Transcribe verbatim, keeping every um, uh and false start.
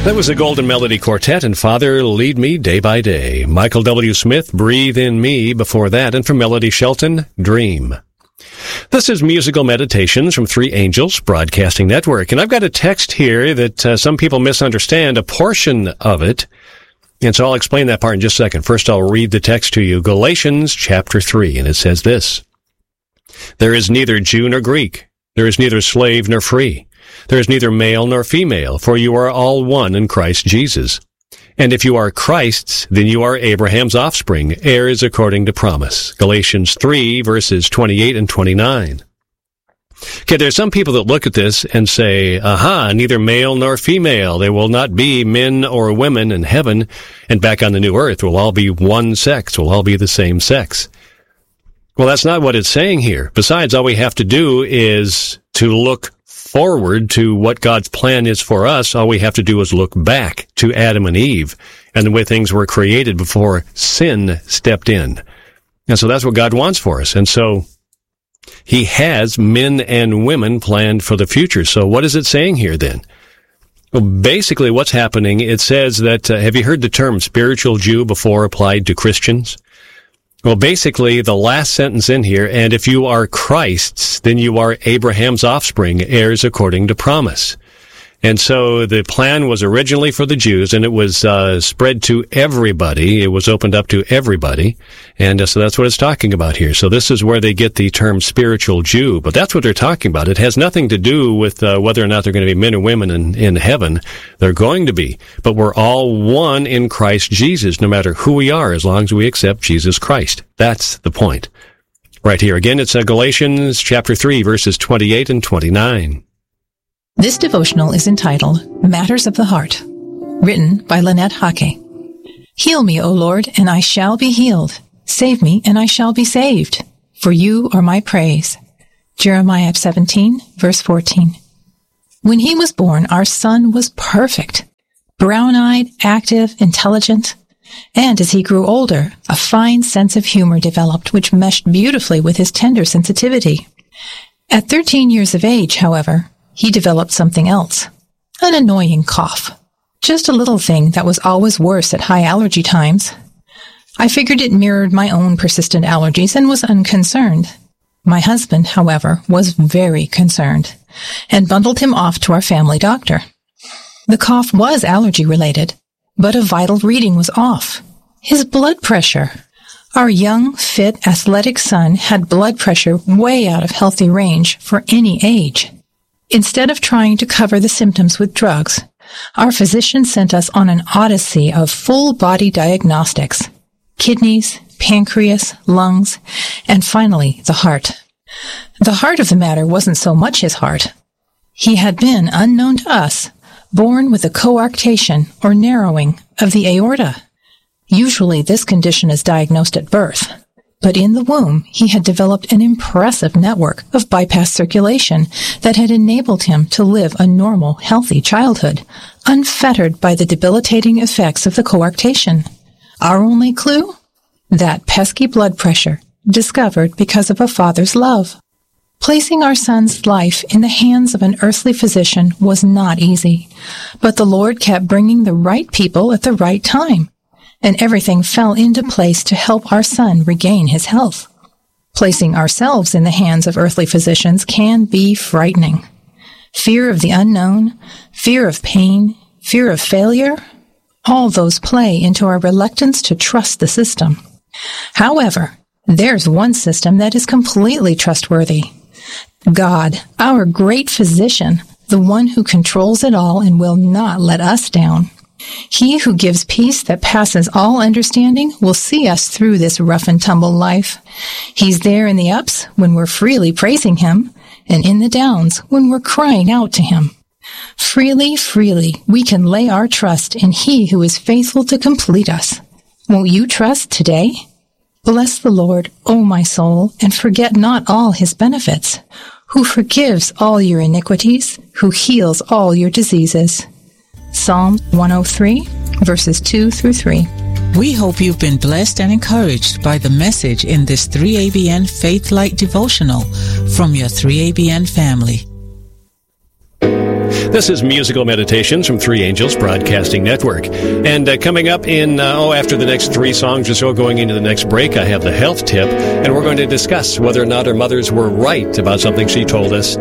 That was the Golden Melody Quartet and Father, Lead Me Day by Day. Michael W. Smith, Breathe in Me before that, and from Melody Shelton, Dream. This is Musical Meditations from Three Angels Broadcasting Network, and I've got a text here that uh, some people misunderstand a portion of it, and so I'll explain that part in just a second. First, I'll read the text to you. Galatians chapter three, and it says this: There is neither Jew nor Greek, there is neither slave nor free, there is neither male nor female, for you are all one in Christ Jesus. And if you are Christ's, then you are Abraham's offspring, heirs according to promise. Galatians three, verses twenty-eight and twenty-nine. Okay, there's some people that look at this and say, aha, neither male nor female. There will not be men or women in heaven, and back on the new earth will all be one sex, will all be the same sex. Well, that's not what it's saying here. Besides, all we have to do is to look forward to what God's plan is for us. All we have to do is look back to Adam and Eve and the way things were created before sin stepped in. And so that's what God wants for us. And so He has men and women planned for the future. So what is it saying here then? Well, basically what's happening, it says that, uh, have you heard the term spiritual Jew before applied to Christians? Well, basically, the last sentence in here, and if you are Christ's, then you are Abraham's offspring, heirs according to promise. And so the plan was originally for the Jews, and it was uh, spread to everybody. It was opened up to everybody. And uh, so that's what it's talking about here. So this is where they get the term spiritual Jew. But that's what they're talking about. It has nothing to do with uh, whether or not they're going to be men or women in, in heaven. They're going to be. But we're all one in Christ Jesus, no matter who we are, as long as we accept Jesus Christ. That's the point. Right here. Again, it's uh, Galatians chapter three, verses twenty-eight and twenty-nine. This devotional is entitled Matters of the Heart, written by Lynette Hake. Heal me, O Lord, and I shall be healed. Save me, and I shall be saved. For you are my praise. Jeremiah seventeen, verse fourteen. When he was born, our son was perfect, brown-eyed, active, intelligent, and as he grew older, a fine sense of humor developed which meshed beautifully with his tender sensitivity. At thirteen years of age, however, he developed something else, an annoying cough. Just a little thing that was always worse at high allergy times. I figured it mirrored my own persistent allergies and was unconcerned. My husband, however, was very concerned and bundled him off to our family doctor. The cough was allergy-related, but a vital reading was off. His blood pressure. Our young, fit, athletic son had blood pressure way out of healthy range for any age. Instead of trying to cover the symptoms with drugs, our physician sent us on an odyssey of full-body diagnostics: kidneys, pancreas, lungs, and finally the heart. The heart of the matter wasn't so much his heart. He had been, unknown to us, born with a coarctation or narrowing of the aorta. Usually this condition is diagnosed at birth. But in the womb, he had developed an impressive network of bypass circulation that had enabled him to live a normal, healthy childhood, unfettered by the debilitating effects of the coarctation. Our only clue? That pesky blood pressure, discovered because of a father's love. Placing our son's life in the hands of an earthly physician was not easy, but the Lord kept bringing the right people at the right time, and everything fell into place to help our son regain his health. Placing ourselves in the hands of earthly physicians can be frightening. Fear of the unknown, fear of pain, fear of failure, all those play into our reluctance to trust the system. However, there's one system that is completely trustworthy. God, our great physician, the one who controls it all and will not let us down. He who gives peace that passes all understanding will see us through this rough and tumble life. He's there in the ups when we're freely praising Him, and in the downs when we're crying out to Him. Freely, freely, we can lay our trust in He who is faithful to complete us. Won't you trust today? Bless the Lord, O my soul, and forget not all His benefits, who forgives all your iniquities, who heals all your diseases. Psalm one oh three, verses two through three. We hope you've been blessed and encouraged by the message in this three A B N Faith Light devotional from your three A B N family. This is Musical Meditations from Three Angels Broadcasting Network. And uh, coming up in, uh, oh, after the next three songs or so, going into the next break, I have the health tip, and we're going to discuss whether or not our mothers were right about something she told us